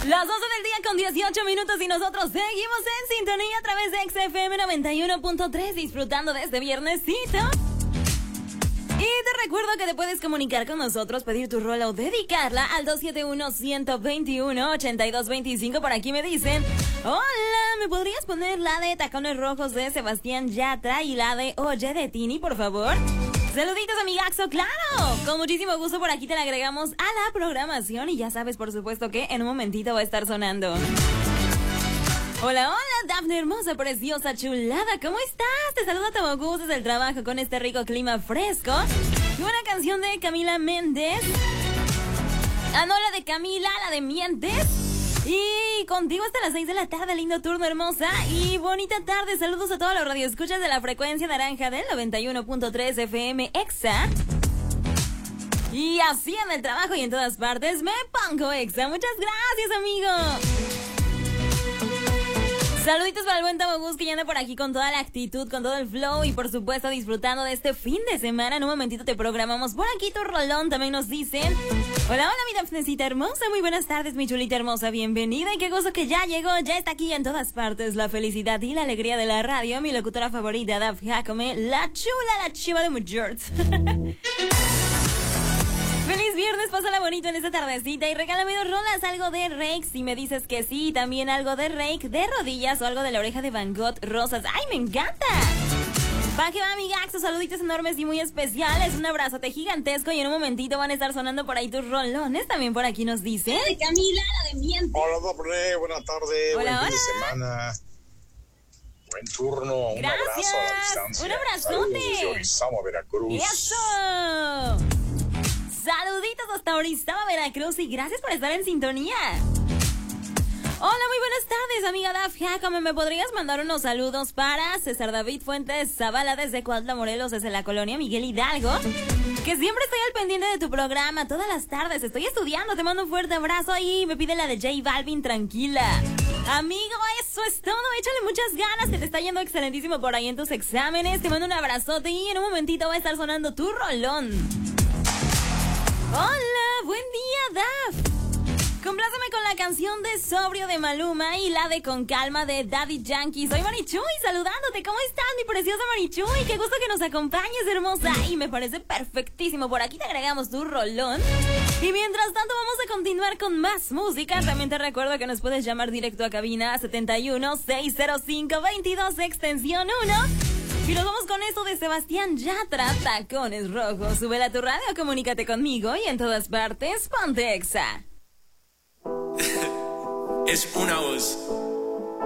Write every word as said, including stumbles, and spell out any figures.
Las doce del día con dieciocho minutos y nosotros seguimos en sintonía a través de X F M noventa y uno punto tres, disfrutando de este viernesito. Y te recuerdo que te puedes comunicar con nosotros, pedir tu rola o dedicarla al dos siete uno, uno dos uno, ocho dos dos cinco. Por aquí me dicen: hola, ¿me podrías poner la de Tacones Rojos de Sebastián Yatra y la de Oye de Tini, por favor? Saluditos, amigaxo, claro. Con muchísimo gusto por aquí te la agregamos a la programación y ya sabes, por supuesto, que en un momentito va a estar sonando. Hola, hola, Dafne, hermosa, preciosa, chulada, ¿cómo estás? Te saluda Tomogus desde el trabajo con este rico clima fresco. Y una canción de Camila Méndez. Ah, no, la de Camila, la de Mientes. Y contigo hasta las seis de la tarde, lindo turno, hermosa. Y bonita tarde, saludos a todos los radioescuchas de la frecuencia naranja del noventa y uno punto tres F M Exa. Y así en el trabajo y en todas partes me pongo Exa. Muchas gracias, amigo. Saluditos para el buen Tamogus que ya anda por aquí con toda la actitud, con todo el flow y por supuesto disfrutando de este fin de semana. En un momentito te programamos por aquí tu rolón, también nos dicen: hola, hola mi Dafnecita hermosa, muy buenas tardes mi chulita hermosa, bienvenida y qué gozo que ya llegó, ya está aquí en todas partes la felicidad y la alegría de la radio, mi locutora favorita Daf Jacome, la chula, la chiva de Mujorts. Feliz viernes, pásala bonito en esta tardecita y regálame dos rolas, algo de Rake, si me dices que sí, también algo de Rake, de rodillas o algo de La Oreja de Van Gogh, rosas. ¡Ay, me encanta! Pa' que va, amigaxos, saluditos enormes y muy especiales, un abrazote gigantesco y en un momentito van a estar sonando por ahí tus rolones, también por aquí nos dicen. De Camila, la de Mientes. Hola, Doble, buena tarde, hola, buen hola. fin de semana. Buen turno, un gracias. abrazo a la distancia. Un abrazote. Saludos desde Orizaba, Veracruz. ¡Eso! Saluditos hasta Orizaba, Veracruz y gracias por estar en sintonía. Hola, muy buenas tardes, amiga Daf Jacome. ¿Me podrías mandar unos saludos para César David Fuentes Zavala desde Cuautla, Morelos, desde la colonia Miguel Hidalgo? Que siempre estoy al pendiente de tu programa todas las tardes. Estoy estudiando, te mando un fuerte abrazo y me pide la de J Balvin, tranquila. Amigo, eso es todo. Échale muchas ganas, que te está yendo excelentísimo por ahí en tus exámenes. Te mando un abrazote y en un momentito va a estar sonando tu rolón. Hola, buen día, Daf. Compláceme con la canción de Sobrio de Maluma y la de Con Calma de Daddy Yankee. Soy Marichuy, saludándote. ¿Cómo estás, mi preciosa Marichuy? Qué gusto que nos acompañes, hermosa. Y me parece perfectísimo. Por aquí te agregamos tu rolón. Y mientras tanto vamos a continuar con más música. También te recuerdo que nos puedes llamar directo a cabina setenta y uno, seiscientos cinco, veintidós, extensión uno. Y nos vamos con esto de Sebastián Yatra, Tacones Rojos. Súbela a tu radio, comunícate conmigo y en todas partes, ponte Exa. Es una voz.